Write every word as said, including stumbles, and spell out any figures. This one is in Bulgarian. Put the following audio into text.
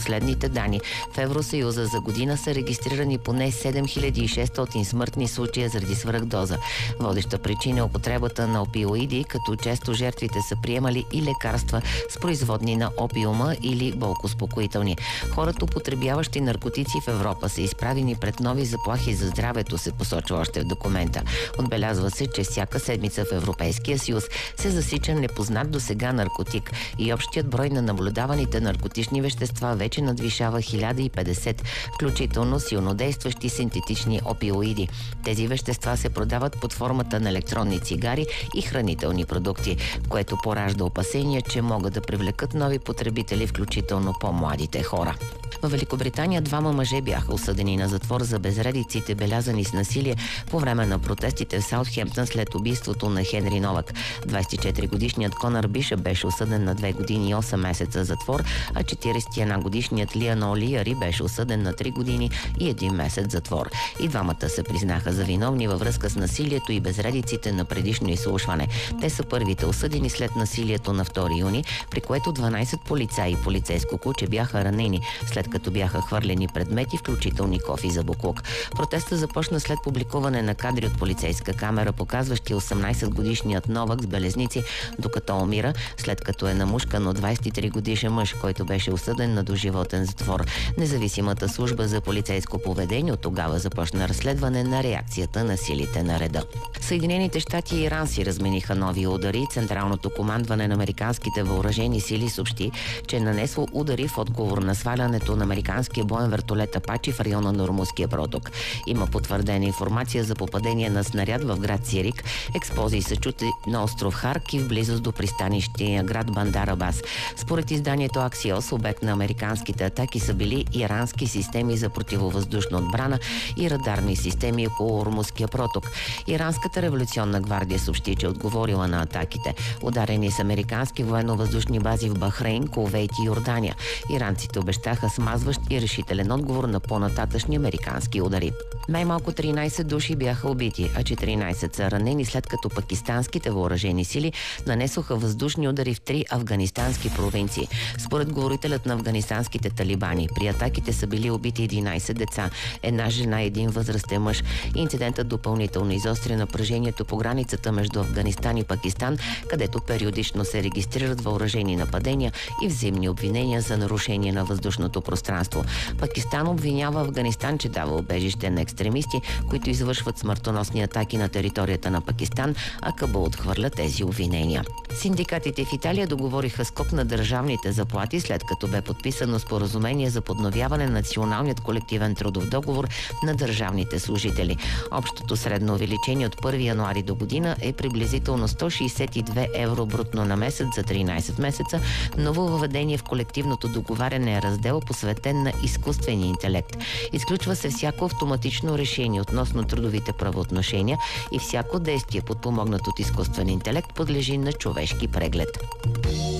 последните данни. В Евросъюза за година са регистрирани поне седем хиляди и шестстотин смъртни случая заради свръхдоза. Водеща причина е употребата на опиоиди, като често жертвите са приемали и лекарства с производни на опиума или болкоуспокоителни. Хората, употребяващи наркотици в Европа, са изправени пред нови заплахи за здравето, се посочва още в документа. Отбелязва се, че всяка седмица в Европейския съюз се засича непознат досега наркотик и общият брой на наблюдаваните наркотични вещества вече надвишава хиляда и петдесет, включително силнодействащи синтетични опиоиди. Тези вещества се продават под формата на електронни цигари и хранителни продукти, което поражда опасения, че могат да привлекат нови потребители, включително по-младите хора. В Великобритания двама мъже бяха осъдени на затвор за безредиците, белязани с насилие по време на протестите в Саутхемптън след убийството на Хенри Новак. двадесет и четири годишният Конър Бишъп беше осъден на две години и осем месеца затвор, а четиридесет и една годишният Лиан О'Лиари беше осъден на три години и един месец затвор. И двамата се признаха за виновни във връзка с насилието и безредиците на предишно изслушване. Те са първите осъдени след насилието на втори юни, при което дванадесет полицаи и полицейско куче бяха ранени, след като бяха хвърлени предмети, включително кофи за боклук. Протестът започна след публикуване на кадри от полицейска камера, показващи осемнадесетгодишният Новак с белезници, докато умира, след като е намушкан от двадесет и три годишен мъж, който беше осъден на доживотен затвор. Независимата служба за полицейско поведение от тогава започна разследване на реакцията на силите на реда. Съединените щати и Иран си размениха нови удари. Централното командване на американските въоръжени сили съобщи, че е нанесло удари в отговор на свалянето на американския боен вертолет Апачи в района на Ормузския проток. Има потвърдена информация за попадение на снаряд в град Сирик. Експлозии са чути на остров Харкив, близост до пристанищния град Бандар Абас. Според изданието Аксиос, обект на американските атаки са били ирански системи за противовъздушна отбрана и радарни системи около Ормузския проток. Иранската революционна гвардия съобщи, че отговорила на атаките. Ударени с американски военно-въздушни бази в Бахрейн, Кувейт и Йордания. Иранците обещаха смазващ и решителен отговор на по-нататъчни американски удари. Най-малко тринадесет души бяха убити, а четиринадесет са ранени, след като пакистанските въоръжени сили нанесоха въздушни удари в три афганистански провинции. Според говорителят на афганистанските талибани, при атаките са били убити единадесет деца, една жена и един възрастен мъж. Инцидентът допълнително изостря напрежението по границата между Афганистан и Пакистан, където периодично се регистрират въоръжени нападения и взаимни обвинения за нарушение на въздушното пространство. Пакистан обвинява Афганистан, че дава убежище на екстремисти, които извършват смъртоносни атаки на територията на Пакистан, а Кабул отхвърля тези обвинения. Синдикатите в Италия договориха скок на държавните заплати, след като бе подписано споразумение за подновяване на националният колективен трудов договор на държавните служители. Общото средно увеличение от първи януари до година е приблизително сто шейсет и две евро брутно на месец за тринадесет месеца. Ново въведение в колективното договаряне е раздел, посветен на изкуствения интелект. Изключва се всяко автоматично решение относно трудовите правоотношения и всяко действие, подпомогнато от изкуствен интелект, подлежи на човешки преглед.